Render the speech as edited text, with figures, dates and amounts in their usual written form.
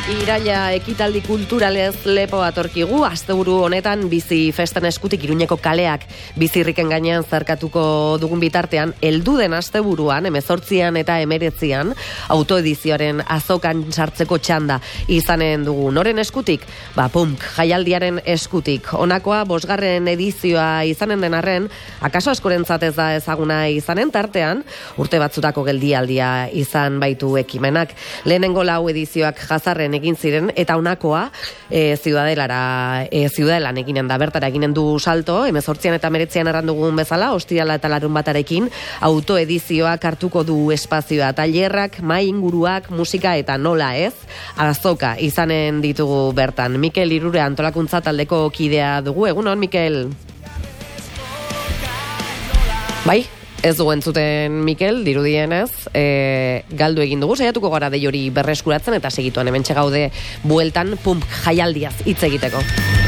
Iraila ekitaldi kulturalez lepo atorkigu, asteburu honetan bizi festen eskutik Iruñeko kaleak bizirriken gainean zarkatuko dugun bitartean, heldu den asteburuan, 18an eta 19an, autoedizioaren azokan sartzeko txanda izanen dugu. Noren eskutik? Punk jaialdiaren eskutik. Honakoa 5. edizioa izanen den arren, akaso askorentzat ez da ezaguna izanen tartean, urte batzutako geldialdia izan baitu ekimenak. Lehenengo 4 edizioak jazarren egin ziren, eta honakoa Ziudadelan eginen da, bertara eginen du salto, 18an eta 19an errandugun bezala, ostirala eta larunbatarekin autoedizioak hartuko du espazioa, tailerrak, mai inguruak, musika eta nola ez, azoka izanen ditugu bertan. Mikel Irure antolakuntza taldeko kidea dugu, egunon, Mikel? Bai? Ez dugu entzuten, Mikel, dirudienez, galdu egin dugu, saiatuko gara dei hori berreskuratzen eta segituan hementxe gaude bueltan pump jaialdiaz hitz egiteko.